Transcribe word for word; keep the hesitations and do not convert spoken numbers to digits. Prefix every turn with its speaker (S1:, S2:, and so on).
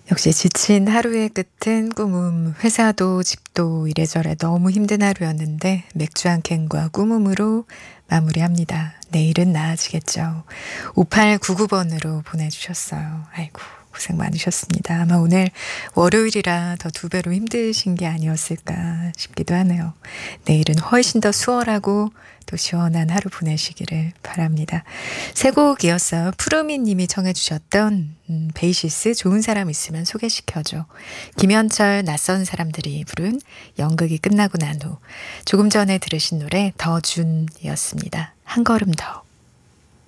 S1: 역시 지친 하루의 끝은 꿈음. 회사도 집도 이래저래 너무 힘든 하루였는데 맥주 한 캔과 꿈음으로 마무리합니다. 내일은 나아지겠죠. 오팔구구 번으로 보내주셨어요. 아이고 고생 많으셨습니다. 아마 오늘 월요일이라 더 두 배로 힘드신 게 아니었을까 싶기도 하네요. 내일은 훨씬 더 수월하고 또 시원한 하루 보내시기를 바랍니다. 새 곡이었어요. 푸르미 님이 청해 주셨던 음, 베이시스 좋은 사람 있으면 소개시켜줘. 김현철 낯선 사람들이 부른 연극이 끝나고 난 후 조금 전에 들으신 노래 더준이었습니다. 한 걸음 더.